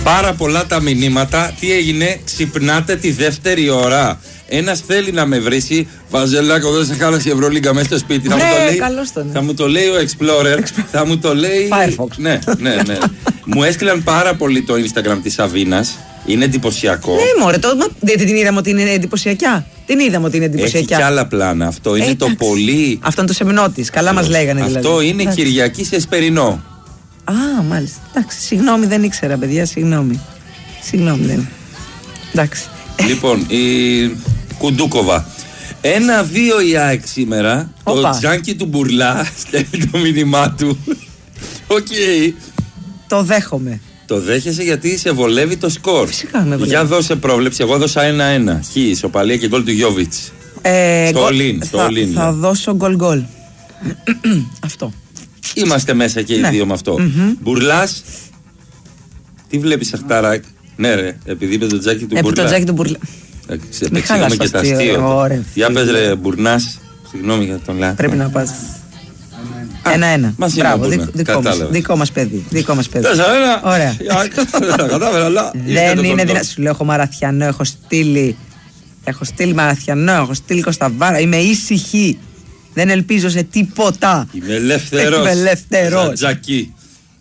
πάρα πολλά τα μηνύματα. Τι έγινε, ξυπνάτε τη δεύτερη ώρα. Ένας θέλει να με βρήσει. Βαζελάκο, δεν σε χάλασε η Ευρωλίγκα μέσα στο σπίτι. Θα μου το λέει ο Explorer. Θα μου το λέει. Firefox. Ναι. Μου έστειλαν πάρα πολύ το Instagram της Σαβίνας. Είναι εντυπωσιακό. Ναι, μωρέ, δεν την είδαμε ότι είναι εντυπωσιακά. Την είδαμε ότι είναι εντυπωσιακά. Έχει κι άλλα πλάνα. Αυτό είναι το πολύ. Αυτό είναι το σεμινό της. Καλά μας λέγανε δηλαδή. Αυτό είναι Κυριακή σε Εσπερινό. Α, μάλιστα. Εντάξει, συγγνώμη, δεν ήξερα, παιδιά. Συγγνώμη, δεν. Εντάξει. Λοιπόν, η Κουντούκοβα. 1-2 η ΑΕΚ σήμερα. Το Τζάνκι του Μπουρλά στέλνει το μήνυμά του. Οκ. Το δέχομαι. Το δέχεσαι γιατί σε βολεύει το σκορ. Φυσικά με βολεύει. Για δώσε πρόβλεψη. Εγώ δώσα 1-1. Χ, ισοπαλία και γκολ του Γιόβιτς. Στο Ολύν. Θα δώσω γκολ. Αυτό. Είμαστε μέσα και οι δύο με αυτό. Μπουρλάς. Τι βλέπεις, Αχταράκ? Ναι, ρε, επειδή είπε το Τζάκι του Μπουρλά. Το Τζάκι του Μπουρλά. Εξήγουμε και τα αστείο. Για πες, ρε, Μπουρνάς. Συγγνώμη για τον λάθο. Πρέπει να πας. 1-1. Μπράβο, δικό μας παιδί. 4-1. Ωραία. Κατάφερα, αλλά. Δεν είναι δυνατό. Σου λέω, έχω Μαραθιανό, έχω στείλει Μαραθιανό, έχω στείλει Κωνσταβάρα. Είμαι ήσυχη. Δεν ελπίζω σε τίποτα. Είμαι ελεύθερος. Τζακί.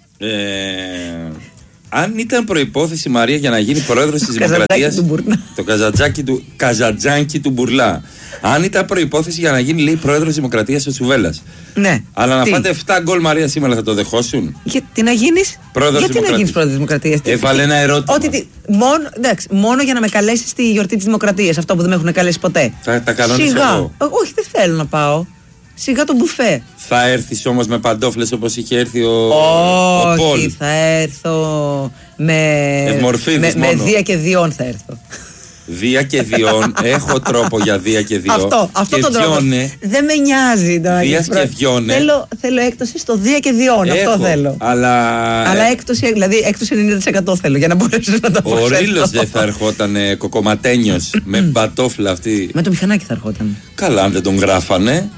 Αν ήταν προϋπόθεση, Μαρία, για να γίνει πρόεδρος της Δημοκρατίας, το Καζατζάνκι του Μπουρλά. Αν ήταν προϋπόθεση για να γίνει, λέει, πρόεδρος της Δημοκρατίας ο Τσουβέλλας. Ναι. Αλλά να φάτε 7 γκολ, Μαρία, σήμερα θα το δεχόσουν? Γιατί να γίνεις πρόεδρος της Δημοκρατίας? Έβαλε ένα ερώτημα. Μόνο για να με καλέσεις στη γιορτή της Δημοκρατίας, αυτό που δεν με έχουν καλέσει ποτέ. Τα κανόνες εγώ. Όχι, δεν θέλω να πάω. Σιγά το μπουφέ. Θα έρθεις όμως με παντόφλες όπως είχε έρθει ο Πολ? Όχι, θα έρθω με Δία και Διόν θα έρθω. Δία και Διόν, έχω τρόπο για Δία και Διόν. Αυτό το τρόπο. Δεν με νοιάζει τώρα. Δίας και Διόνε. Θέλω έκπτωση στο Δία και Διόν. Αυτό θέλω. Αλλά έκπτωση, δηλαδή έκπτωση 90% θέλω για να μπορέσω να το πω. Ο Ρήλος δεν θα ερχόταν κοκοματένιος με παντόφλα αυτή? Με το μηχανάκι θα ερχόταν. Καλά, αν δεν τον γράφανε.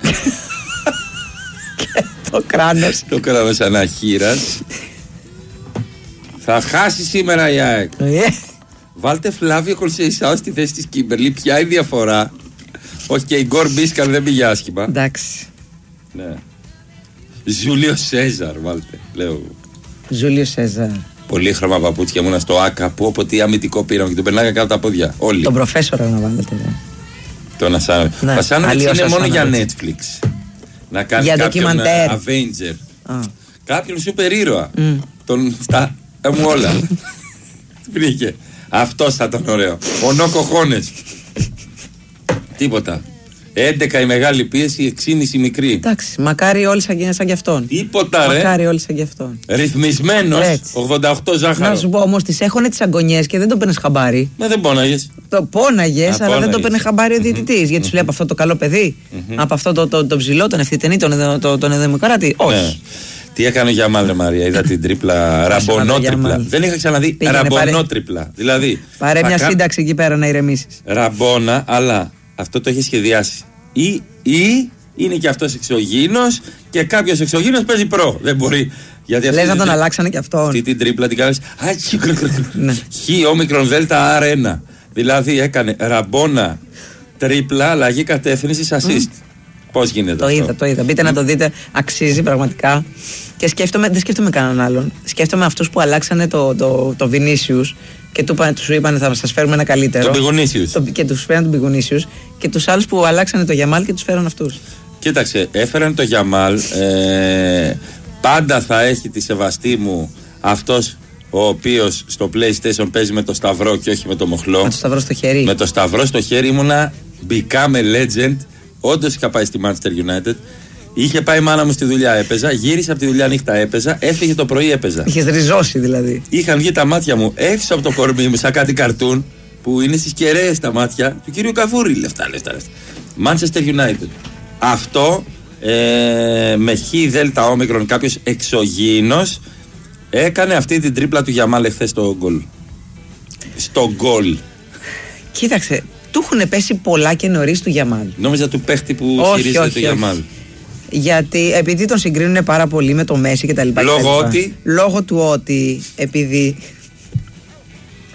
Το κράνος. Το κράνος αναχείρας. Θα χάσει σήμερα η ΑΕΚ. Βάλτε Φλάβιο Κολσεϊσάου στη θέση της Κίμπερλι. Ποια η διαφορά? Όχι, και η Γκορ Μπίσκαν δεν πήγε άσχημα. Εντάξει. Ναι. Ζούλιο Σέζαρ, βάλτε. Λέω. Ζούλιο Σέζαρ. Πολύχρωμα παπούτσια μου στο Άκα. Που όποτε τι αμυντικό πήραμε και τον περνάγα κάτω τα πόδια. Όλοι. Τον προφέσορα να βάλετε. Τον Ασάνοβιτς. Ασάνοβιτς είναι μόνο για Netflix. Να κάνει για κάποιον Avenger. Κάποιον σούπερ ήρωα. Στα μου όλα. Βρήκε. Αυτός θα ήταν ωραίο. Ο Νόκο Χώνες. Τίποτα. 11 η μεγάλη πίεση, 6,5 η μικρή. Εντάξει, μακάρι όλοι σαν κι αυτόν. Τίποτα, ρε. Μακάρι όλοι σαν κι αυτόν. Ρυθμισμένος, 88 ζάχαρο. Να σου πω όμως, τις έχουνε τις αγωνιές και δεν το παίρνες χαμπάρι. Μα δεν πόναγες. Το πόναγες, αλλά δεν το παίρνε χαμπάρι ο διαιτητής. Γιατί σου λέει από αυτό το καλό παιδί, από αυτό το ψηλό, τον ευθυτενή, τον Εδημοκράτη. Όχι. Τι έκανε ο Γιαμάλ, ρε Μαρία? Είδα την τρίπλα, ραμπονότρίπλα. Δεν είχα ξαναδεί ραμπονότρίπλα. Δηλαδή. Πάρε μια σύνταξη εκεί πέρα να ηρεμήσεις. Ραμπόνα, αλλά αυτό το έχει σχεδιάσει. Ή είναι και αυτός εξωγήινος και κάποιος εξωγήινος παίζει προ. Δεν μπορεί. Λες να τον αλλάξανε και αυτόν? Αυτή την τρίπλα την κάνεις. Χ, όμικρον δέλτα, R1. Δηλαδή έκανε ραμπόνα, τρίπλα, αλλαγή κατεύθυνση, assist. Πώς γίνεται αυτό? Το είδα. Μπείτε να το δείτε. Αξίζει πραγματικά. Και δεν σκέφτομαι κανέναν άλλον. Σκέφτομαι αυτούς που αλλάξανε το Βινίσιους και τους είπαν θα σας φέρουμε ένα καλύτερο. Τον Πιγουνίσιους. Και τους φέραν τον Πιγουνίσιους. Και τους άλλους που αλλάξανε το Γιαμάλ και τους φέραν αυτούς. Κοίταξε, έφεραν το Γιαμάλ. Πάντα θα έχει τη σεβαστή μου αυτός ο οποίος στο PlayStation παίζει με το σταυρό και όχι με το μοχλό. Με το σταυρό στο χέρι. Με το σταυρό στο χέρι ήμουνα become a legend. Όντως είχα πάει στη Manchester United. Είχε πάει η μάνα μου στη δουλειά, έπαιζα. Γύρισε από τη δουλειά νύχτα, έπαιζα. Έφυγε το πρωί, έπαιζα. Είχες ριζώσει δηλαδή. Είχαν βγει τα μάτια μου έξω από το κορμί μου, σαν κάτι καρτούν που είναι στις κεραίες τα μάτια του κυρίου Καβούρη. Λεφτά. Manchester United. Αυτό με χ δέλτα όμικρον, κάποιος εξωγήινος έκανε αυτή την τρίπλα του Γιαμάλ εχθές στο γκολ. Στο γκολ. Κοίταξε. Του έχουν πέσει πολλά και νωρίς του Γιαμάλ. Νόμιζα του παίχτη που χειρίζεται το Γιαμάλ. Γιατί επειδή τον συγκρίνουν πάρα πολύ με το Μέση και τα λοιπά. Λόγω ότι. Λόγω του ότι επειδή.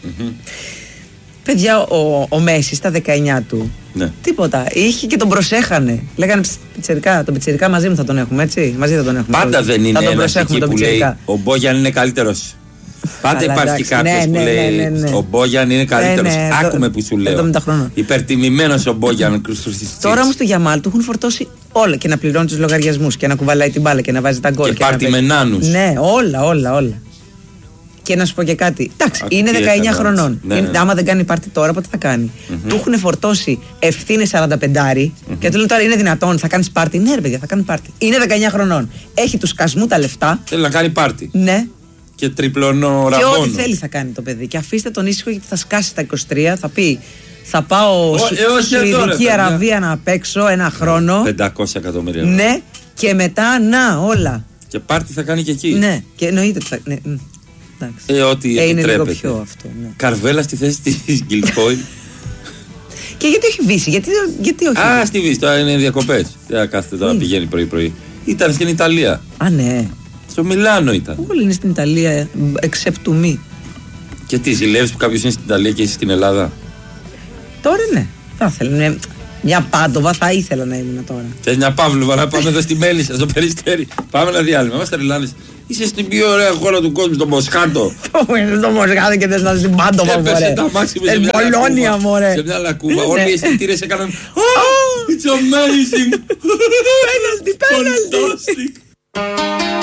Παιδιά, ο Μέση στα 19 του. Ναι. Τίποτα. Είχε και τον προσέχανε. Λέγανε πιτσιρικά. Τον πιτσιρικά μαζί μου θα τον έχουμε, έτσι. Μαζί θα τον έχουμε. Πάντα δεν είναι ένας εκεί που λέει ο Μπόγιαν είναι καλύτερος. Πάντα υπάρχει κάποιος που λέει ο Μπόγιαν είναι καλύτερος. Άκουμε που σου λέω. Υπερτιμημένος ο Μπόγιαν. Τώρα όμως του Γιαμάλ του έχουν φορτώσει όλα. Και να πληρώνει τους λογαριασμούς και να κουβαλάει την μπάλα και να βάζει τα γκολ. Και πάρτι με νάνους. Ναι, όλα. Και να σου πω και κάτι. Εντάξει, είναι 19 χρονών. Άμα δεν κάνει πάρτι τώρα, πότε θα κάνει. Του έχουν φορτώσει ευθύνες 45 και του λένε τώρα είναι δυνατόν, θα κάνει πάρτι. Ναι, ρε παιδιά, θα κάνει πάρτι. Είναι 19 χρονών. Έχει του σκασμού τα λεφτά. Θέλει να κάνει πάρτι. Ναι. Και τριπλώνω ραμπόνο. Και ό,τι θέλει θα κάνει το παιδί. Και αφήστε τον ήσυχο γιατί θα σκάσει τα 23, θα πει θα πάω Σουηδική Αραβία να παίξω ένα χρόνο. 500 εκατομμύρια. Ναι, και μετά να όλα. Και πάρτι θα κάνει και εκεί. Ναι, και εννοείται ότι θα. Ναι. Ό,τι είναι επιτρέπεται. λίγο πιο αυτό. Ναι. Καρβέλα στη θέση της Γκυλκόιν. Και γιατί όχι Βύση, γιατί όχι. Α, στη Βύση, τώρα είναι διακοπές. Δεν κάθεται τώρα, πηγαίνει πρωί-πρωί. Ήταν στην Ιταλία. Α, ναι. Στο Μιλάνο ήταν. Όλοι είναι στην Ιταλία, except to me. Και τι, ζηλεύεις που κάποιος είναι στην Ιταλία και είσαι στην Ελλάδα? Τώρα ναι. Θα ήθελα. Μια Πάντοβα θα ήθελα να ήμουν τώρα. Θες μια Παύλοβα να πάμε εδώ στη Μέλισσα, στο Περιστέρι? Πάμε ένα διάλειμμα. Μας τρελάνεις. Είσαι στην πιο ωραία χώρα του κόσμου, στο Μοσχάτο. Είσαι στο Μοσχάτο και θες να είσαι στην Πάντοβα, μωρέ. Έπεσε τα μάξι με σε μια λακκούβα. Όλοι οι αισθητήρες έκαναν Oh, it's amazing. Πέναλτι.